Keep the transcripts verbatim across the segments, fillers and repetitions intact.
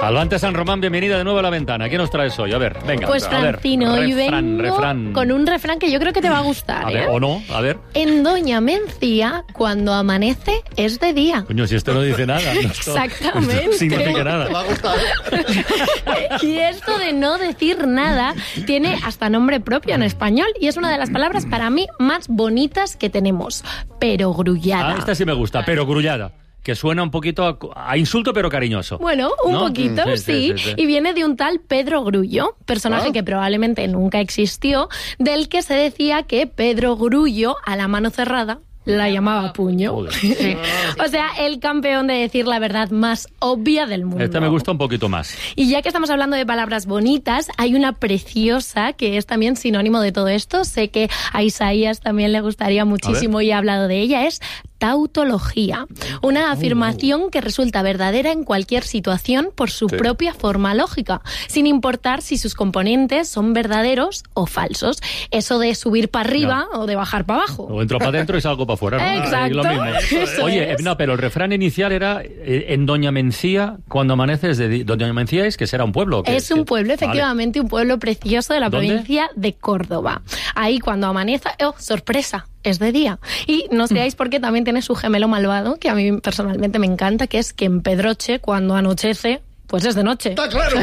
Alvante San Román, bienvenida de nuevo a La Ventana. ¿Qué nos traes hoy? A ver, venga. Pues Francino, a ver, hoy refrán, vengo refrán. con un refrán que yo creo que te va a gustar. A ver, ¿eh? o no, a ver. En Doña Mencía, cuando amanece, es de día. Coño, si esto no dice nada. No, esto, Exactamente. Esto no significa nada. Te va a gustar. Y esto de no decir nada tiene hasta nombre propio en español y es una de las palabras para mí más bonitas que tenemos. Perogrullada. Ah, esta sí me gusta, pero grullada. Que suena un poquito a, a insulto, pero cariñoso. Bueno, un ¿no? poquito, Mm, sí, sí, sí, sí, sí. Y viene de un tal Pedro Grullo, personaje Ah. que probablemente nunca existió, del que se decía que Pedro Grullo, a la mano cerrada, la llamaba puño. Joder. O sea, el campeón de decir la verdad más obvia del mundo. Esta me gusta un poquito más. Y ya que estamos hablando de palabras bonitas, hay una preciosa que es también sinónimo de todo esto. Sé que a Isaías también le gustaría muchísimo y ha hablado de ella. Es tautología. Una afirmación que resulta verdadera en cualquier situación por su Sí. propia forma lógica, sin importar si sus componentes son verdaderos o falsos. Eso de subir para arriba o de bajar para abajo. O entro para adentro y salgo para afuera, ¿no? Exacto. Lo mismo. Eso Oye, es. no, pero el refrán inicial era eh, en Doña Mencía, cuando amaneces de día. Doña Mencía es que será un pueblo. ¿Qué? Es un ¿Qué? pueblo, Vale. efectivamente, un pueblo precioso de la ¿Dónde? provincia de Córdoba. Ahí cuando amaneza, ¡oh, sorpresa! Es de día. Y no os creáis porque también tiene su gemelo malvado, que a mí personalmente me encanta, que es que en Pedroche, cuando anochece, pues es de noche. Está claro.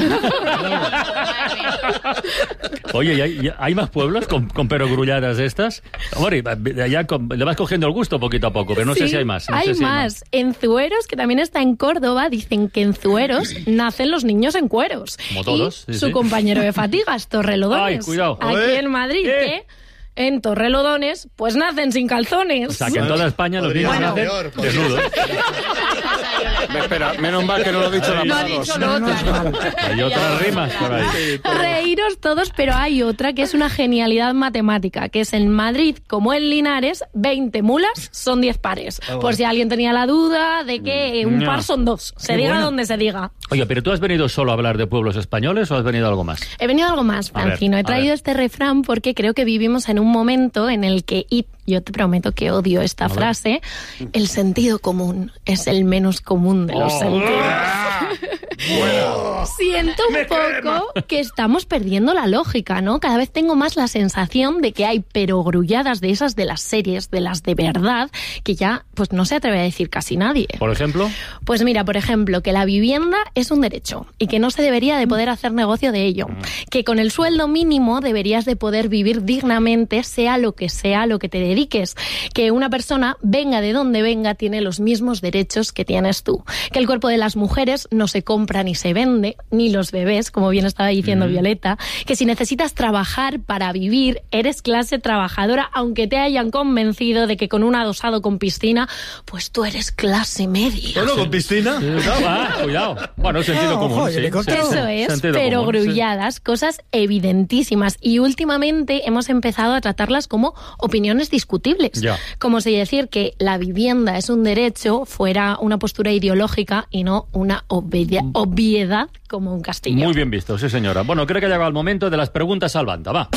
Oye, ¿y hay, y hay más pueblos con, con perogrulladas de estas? Hombre, ya con- le vas cogiendo el gusto poquito a poco, pero no sé Sí, si hay más. no hay sé si más. En Zueros, que también está en Córdoba, dicen que en Zueros nacen los niños en cueros. Como todos, Y sí, su sí. compañero de fatigas, Torrelodones. Ay, cuidado. Aquí Oye. en Madrid, ¿Qué? que en Torrelodones, pues nacen sin calzones. O sea, que en toda España los Podría niños ser nacen peor, podría desnudos. Espera, menos mal que no lo he dicho la No ha mano. dicho lo otro. Hay otras rimas por ahí. Reíros todos, pero hay otra que es una genialidad matemática, que es en Madrid como en Linares, veinte mulas son diez pares. Por si alguien tenía la duda de que un No. par son dos. Se Qué diga bueno. donde se diga. Oye, ¿pero tú has venido solo a hablar de pueblos españoles o has venido algo más? He venido a algo más, A ver, Francino. a He traído ver. este refrán porque creo que vivimos en un momento en el que, y yo te prometo que odio esta ver. frase, el sentido común es el menos común de los Oh. sentidos. Siento un poco que estamos perdiendo la lógica, ¿no? Cada vez tengo más la sensación de que hay perogrulladas de esas de las series, de las de verdad, que ya pues no se atreve a decir casi nadie. Por ejemplo, Pues mira, por ejemplo, que la vivienda es un derecho y que no se debería de poder hacer negocio de ello. Que con el sueldo mínimo deberías de poder vivir dignamente, sea lo que sea lo que te dediques. Que una persona, venga de donde venga, tiene los mismos derechos que tienes tú. Que el cuerpo de las mujeres no se compra ni se vende, ni los bebés, como bien estaba diciendo Violeta. Que si necesitas trabajar para vivir, eres clase trabajadora, aunque te hayan convencido de que con un adosado con piscina, pues tú eres clase media. Bueno, con piscina. ah, cuidado. Bueno, sentido Ah, común. ojo, sí, yo le conté. sí, sí. Eso es, Sentido pero común, sí. grulladas, cosas evidentísimas. Y últimamente hemos empezado a tratarlas como opiniones discutibles. Ya. Como si decir que la vivienda es un derecho fuera una postura ideológica y no una obvia- obviedad como un castillo. Muy bien visto, sí señora. Bueno, creo que ha llegado el momento de las preguntas al banda, va.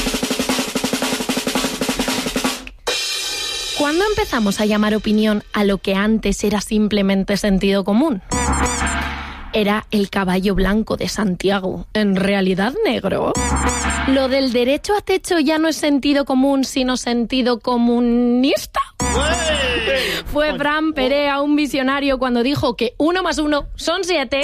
¿Cuándo empezamos a llamar opinión a lo que antes era simplemente sentido común? Era el caballo blanco de Santiago, en realidad negro. ¿Lo del derecho a techo ya no es sentido común, sino sentido comunista? Fue Fran Perea un visionario cuando dijo que uno más uno son siete.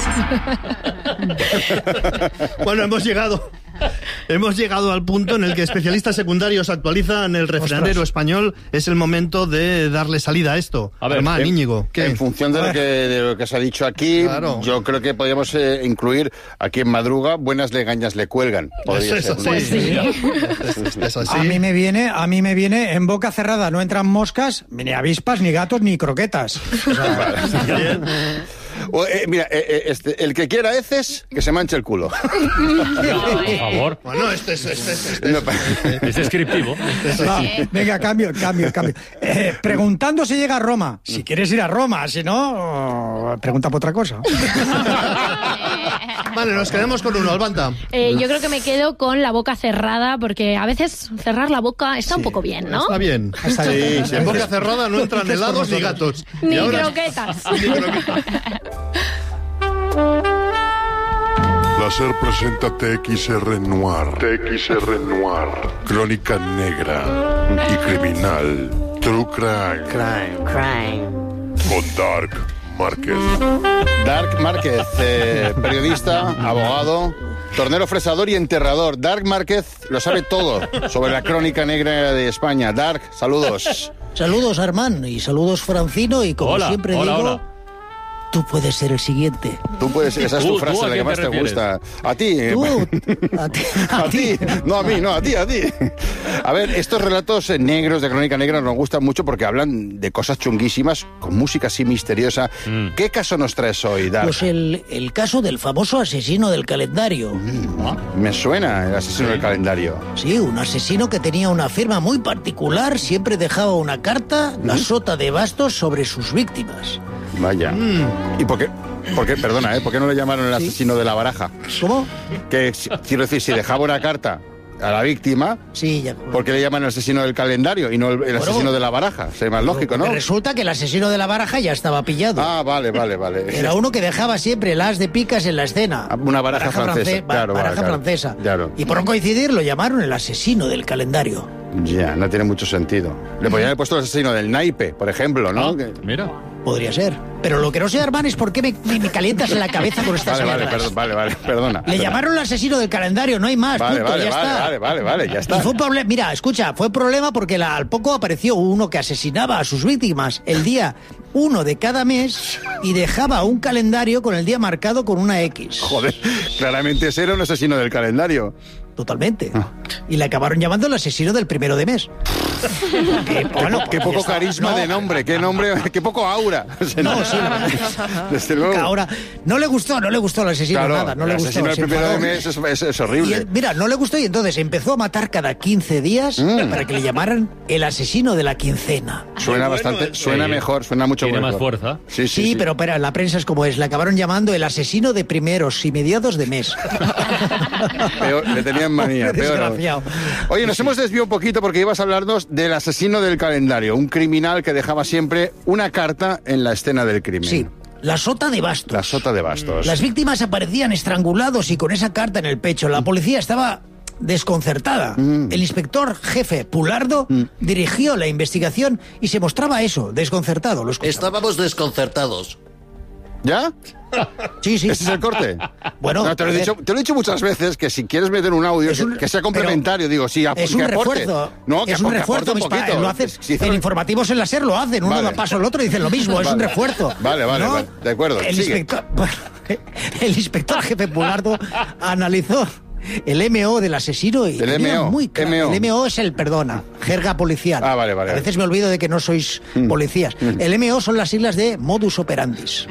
Bueno, hemos llegado. Hemos llegado al punto en el que especialistas secundarios actualizan el refranero español. Es el momento de darle salida a esto. A ver, Armán, en- Íñigo, ¿qué? En función de lo, que, de lo que se ha dicho aquí, Claro. yo creo que podríamos eh, incluir aquí en Madruga, buenas legañas le cuelgan. Podría Eso ser, es ¿no? así. Es- es así. A mí me viene, a mí me viene en boca cerrada no entran moscas, ni avispas, ni gatos, ni croquetas. O sea, Bien. O, eh, mira, eh, eh, este, el que quiera heces, que se manche el culo. Por favor. Bueno, este es... Este es, este es- No, pa- Es descriptivo. va, venga, cambio, cambio, cambio. Eh, preguntando si llega a Roma. Si quieres ir a Roma, si no, pregunta por otra cosa. Vale, nos quedamos con uno, Albanta. Eh, yo creo que me quedo con la boca cerrada, porque a veces cerrar la boca está un poco bien, ¿no? Está bien. Está Sí, bien. sí, en boca cerrada no entran Dices por helados ni nosotros. gatos. Ni Y ahora- croquetas. Ni croquetas. Láser presenta T X R Noir. T X R Noir. Crónica negra y criminal. True Crime. Crime. Crime. Con Dark Márquez. Dark Márquez, eh, periodista, abogado, tornero fresador y enterrador. Dark Márquez lo sabe todo sobre la crónica negra de España. Dark, saludos. Saludos, Armand, y saludos, Francino, y como Hola, siempre hola, digo, hola. tú puedes ser el siguiente. Tú puedes, esa es tu Tú, frase, tú, ¿a la que quién más te te refieres? gusta. A ti. eh, Tú, a ti, A ti, no a mí, no, a ti, a ti. A ver, estos relatos negros de Crónica Negra nos gustan mucho porque hablan de cosas chunguísimas, con música así misteriosa. Mm. ¿Qué caso nos traes hoy, Dark? Pues el, el caso del famoso asesino del calendario. Me suena el asesino del calendario. Sí, un asesino que tenía una firma muy particular, siempre dejaba una carta, la sota de bastos, sobre sus víctimas. Vaya. ¿Y por qué? ¿Por qué? Perdona, ¿eh? ¿Por qué no le llamaron el asesino de la baraja? ¿Cómo? Que, si- quiero decir, si dejaba una carta a la víctima, Sí, ya. ¿por qué le llaman el asesino del calendario y no el, el asesino de la baraja? Sería más lógico, ¿no? Porque resulta que el asesino de la baraja ya estaba pillado. Ah, vale, vale, vale. Era uno que dejaba siempre el as de picas en la escena. Una baraja francesa, france- ba- claro, baraja claro, francesa. claro. Y por no coincidir lo llamaron el asesino del calendario. Ya, no tiene mucho sentido. Le podrían haber puesto el asesino del naipe, por ejemplo, ¿no? Ah, Que- mira. Podría ser. Pero lo que no sé, Armán, es por qué me, me- me calientas en la cabeza con estas Vale, vale, mierdas. perdón, vale, vale, perdona. Le llamaron el asesino del calendario, no hay más. Vale, punto, vale, ya vale, está. vale, vale, vale, ya está. Y fue un problema, mira, escucha, fue problema porque la- al poco apareció uno que asesinaba a sus víctimas el día uno de cada mes y dejaba un calendario con el día marcado con una X. Joder, claramente ese era un asesino del calendario. Totalmente. Ah. Y le acabaron llamando el asesino del primero de mes. Que, bueno, Qué pues poco ya está. carisma No, de nombre, qué nombre, qué poco aura. No, sí, Desde luego. ahora no le gustó, no le gustó al asesino Claro, nada, no le el gustó. asesino del se primero de enfadó. mes es, es- es Y horrible. él, mira, no le gustó y entonces empezó a matar cada quince días Mm. para que le llamaran el asesino de la quincena. Suena Bueno, bastante, eso. suena Sí. mejor, suena mucho Tiene mejor. más fuerza. Sí, Sí, sí, sí. pero espera, la prensa es como es. Le acabaron llamando el asesino de primeros y mediados de mes. Peor, le tenían manía, Qué peor. desgraciado. Oye, nos hemos desviado un poquito porque ibas a hablarnos del asesino del calendario, un criminal que dejaba siempre una carta en la escena del crimen. Sí, la sota de bastos. La sota de bastos. Las víctimas aparecían estrangulados y con esa carta en el pecho. La policía estaba desconcertada. Mm. El inspector jefe Pulardo dirigió la investigación y se mostraba eso, desconcertado. Lo escuchaba. Estábamos desconcertados. ¿Ya? Sí, sí. ¿Ese es el corte? Bueno, No, te, lo he a ver. dicho, te lo he dicho muchas veces que si quieres meter un audio Es que, un- que sea complementario, digo, sí, ap- Es que un aporte. refuerzo. No, que es un aporte, refuerzo, aporte mis un pa- poquito. lo hacen. Si hizo- En informativos en la SER lo hacen. Uno Vale. da paso al otro y dicen lo mismo. Es un Vale. refuerzo. Vale, vale, ¿no? vale. De acuerdo, El sigue. inspector, bueno, el inspector jefe Pulardo analizó el M O del asesino y El tenía M O, muy claro. M O. El M O es el perdona, jerga policial. Ah, vale, vale, A vale. veces me olvido de que no sois policías. El M O son las siglas de modus operandis.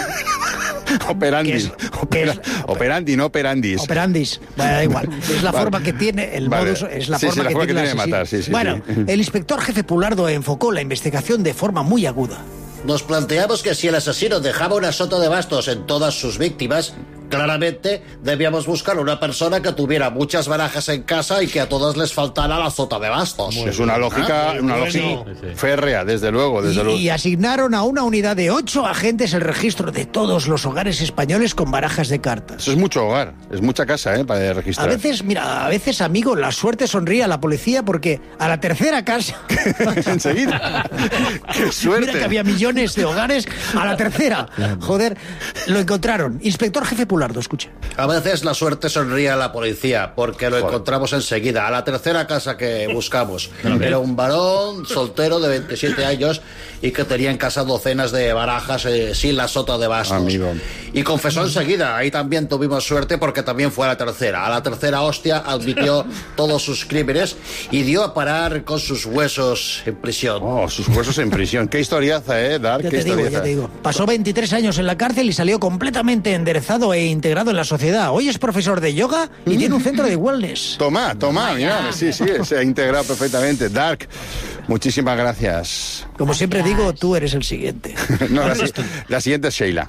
Operandi. que es- Opera- que es- operandi, no operandis. Operandis, bueno, da igual. Es la Vale. forma que tiene el Vale. modus, es la Sí, sí, forma la que forma tiene, que el tiene de asesino. matar, sí, sí, Bueno, sí. el inspector jefe Pulardo enfocó la investigación de forma muy aguda. Nos planteamos que si el asesino dejaba una sota de bastos en todas sus víctimas, claramente debíamos buscar una persona que tuviera muchas barajas en casa y que a todas les faltara la sota de bastos. Es una lógica, Ah, una bueno. lógica Sí, sí. férrea, desde luego, desde Y, luego. y asignaron a una unidad de ocho agentes el registro de todos los hogares españoles con barajas de cartas. Eso es mucho hogar, es mucha casa, ¿eh? Para A registrar. veces, mira, a veces, amigo, la suerte sonríe a la policía porque a la tercera casa... Enseguida. ¡Qué suerte! Mira que había millones de hogares, a la tercera. Joder, lo encontraron. Inspector jefe Pulardo, escucha. A veces la suerte sonríe a la policía porque lo encontramos enseguida. A la tercera casa que buscamos era un varón soltero de veintisiete años y que tenía en casa docenas de barajas eh, sin la sota de bastos. Amigo. Y confesó enseguida. Ahí también tuvimos suerte porque también fue a la tercera. A la tercera hostia admitió todos sus crímenes y dio a parar con sus huesos en prisión. Oh, sus huesos en prisión. Qué historiaza, ¿eh, Dark? Ya Qué te digo, historiaza. ya te digo. Pasó veintitrés años en la cárcel y salió completamente enderezado e integrado en la sociedad. Hoy es profesor de yoga y tiene un centro de wellness. Toma, toma, mira, sí, sí, se ha integrado perfectamente. Dark, muchísimas gracias. Como siempre digo, tú eres el siguiente. No, la, si- la siguiente es Sheila.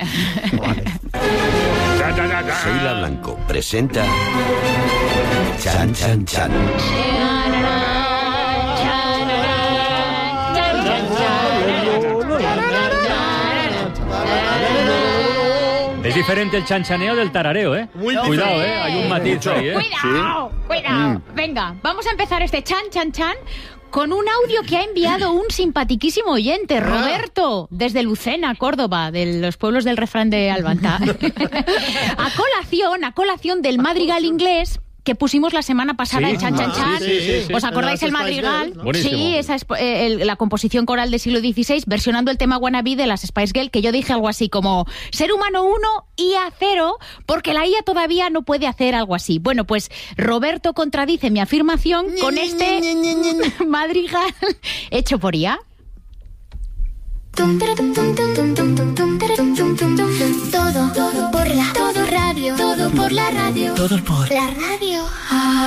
Sheila Blanco presenta Chan Chan Chan. Es diferente el chanchaneo del tarareo, ¿eh? Muy Cuidado, diferente. ¿eh? Hay un matiz Mucho. ahí, ¿eh? Cuidado, cuidado. Mm. Venga, vamos a empezar este chan, chan, chan con un audio que ha enviado un simpatiquísimo oyente, Roberto, desde Lucena, Córdoba, de los pueblos del refrán de Albanta. A colación, a colación del madrigal inglés que pusimos la semana pasada, Sí. el chan, chan, Ah, chan. sí, sí, sí, sí. ¿Os acordáis En el las Spice madrigal? Girls, ¿no? Buenísimo. Sí, esa es eh, el- la composición coral del siglo dieciséis, versionando el tema Wannabe de las Spice Girls, que yo dije algo así como ser humano uno, I A cero, porque la I A todavía no puede hacer algo así. Bueno, pues Roberto contradice mi afirmación con este madrigal hecho por I A. Todo, todo por la, todo radio, todo por la radio, todo por la radio.